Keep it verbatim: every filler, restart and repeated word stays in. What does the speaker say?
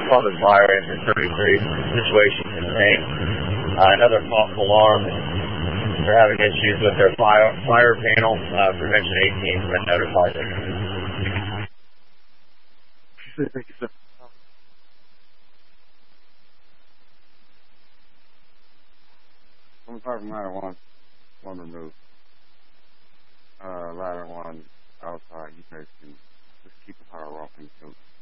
public fire in thirty-three situation in Maine. Uh, another false alarm. They're having issues with their fire, fire panel. Uh, Prevention eighteen has been notified. Thank you, sir. I'm talking ladder one, one removed. Uh, ladder one outside. You guys can just keep the power off until